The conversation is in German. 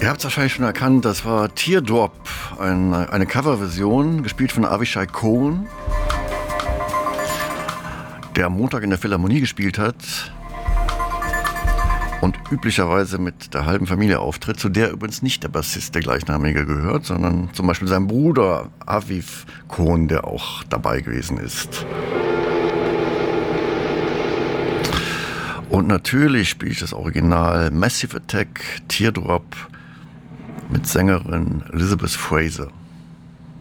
Ihr habt es wahrscheinlich schon erkannt, das war Teardrop, eine Coverversion, gespielt von Avishai Cohen, der am Montag in der Philharmonie gespielt hat und üblicherweise mit der halben Familie auftritt, zu der übrigens nicht der Bassist, der gleichnamige, gehört, sondern zum Beispiel sein Bruder Aviv Cohen, der auch dabei gewesen ist. Und natürlich spiele ich das Original Massive Attack, Teardrop, mit Sängerin Elizabeth Fraser.